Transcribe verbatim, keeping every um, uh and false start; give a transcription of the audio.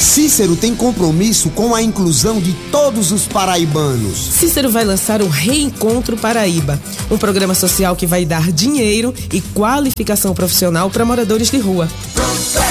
Cícero tem compromisso com a inclusão de todos os paraibanos. Cícero vai lançar o Reencontro Paraíba, um programa social que vai dar dinheiro e qualificação profissional para moradores de rua.